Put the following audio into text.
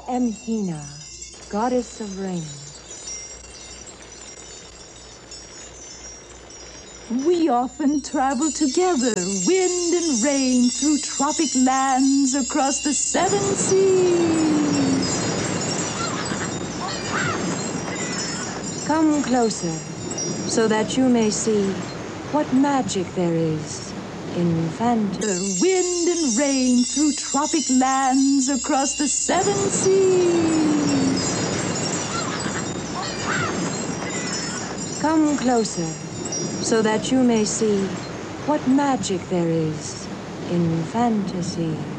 am Hina, goddess of rain. We often travel together, wind and rain, through tropic lands across the seven seas. Come closer, so that you may see what magic there is in fantasy. Wind and rain through tropic lands across the seven seas. Come closer, so that you may see what magic there is in fantasy.